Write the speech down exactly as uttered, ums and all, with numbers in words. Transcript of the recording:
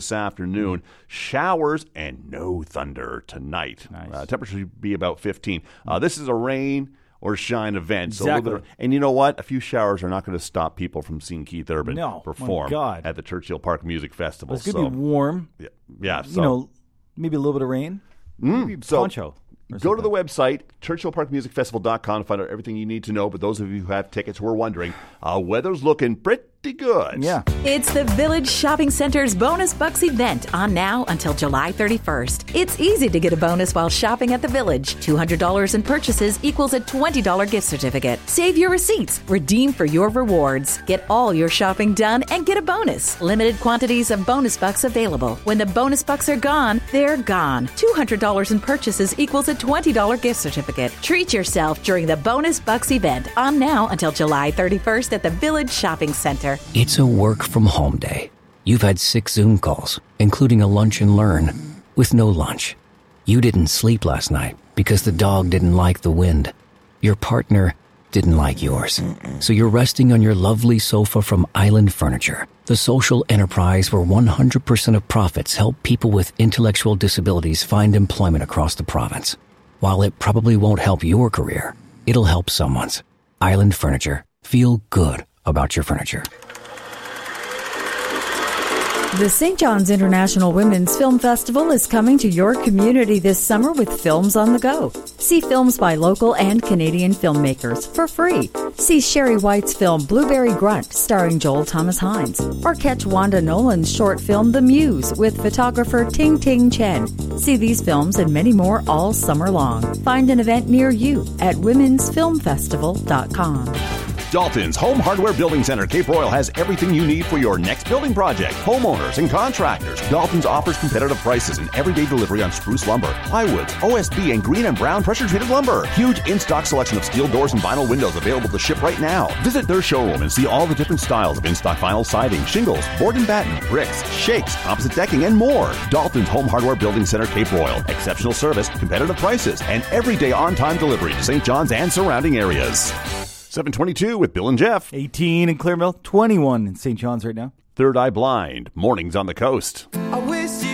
this afternoon. Showers and no thunder tonight. Nice. Uh, temperature should be about fifteen. Uh, this is a rain or shine event. So Exactly. a little bit of, and you know what? A few showers are not going to stop people from seeing Keith Urban No, perform my God. at the Churchill Park Music Festival. It's going so, to be warm. Yeah, yeah so, You know, maybe a little bit of rain. Maybe so poncho. Go to the website, churchill park music festival dot com, to find out everything you need to know. But those of you who have tickets who are wondering, uh, weather's looking pretty good. Yeah. It's the Village Shopping Center's Bonus Bucks event on now until July thirty-first. It's easy to get a bonus while shopping at the Village. two hundred dollars in purchases equals a twenty dollars gift certificate. Save your receipts. Redeem for your rewards. Get all your shopping done and get a bonus. Limited quantities of Bonus Bucks available. When the Bonus Bucks are gone, they're gone. two hundred dollars in purchases equals a twenty dollars gift certificate. Treat yourself during the Bonus Bucks event on now until July thirty-first at the Village Shopping Center. It's a work from home day. You've had six Zoom calls, including a lunch and learn, with no lunch. You didn't sleep last night because the dog didn't like the wind. Your partner didn't like yours. So you're resting on your lovely sofa from Island Furniture, the social enterprise where one hundred percent of profits help people with intellectual disabilities find employment across the province. While it probably won't help your career, it'll help someone's. Island Furniture. Feel good about your furniture. The Saint John's International Women's Film Festival is coming to your community this summer with Films on the Go. See films by local and Canadian filmmakers for free. See Sherry White's film Blueberry Grunt starring Joel Thomas Hines. Or catch Wanda Nolan's short film The Muse with photographer Ting Ting Chen. See these films and many more all summer long. Find an event near you at womens film festival dot com. Dalton's Home Hardware Building Center, Cape Royal, has everything you need for your next building project. Homeowners and contractors. Dalton's offers competitive prices and everyday delivery on spruce lumber, plywoods, O S B, and green and brown pressure-treated lumber. Huge in-stock selection of steel doors and vinyl windows available to ship right now. Visit their showroom and see all the different styles of in-stock vinyl siding, shingles, board and batten, bricks, shakes, composite decking, and more. Dalton's Home Hardware Building Center, Cape Royal. Exceptional service, competitive prices, and everyday on-time delivery to Saint John's and surrounding areas. seven twenty-two with Bill and Jeff. eighteen in Claremont, twenty-one in Saint John's right now. Third Eye Blind, mornings on the coast.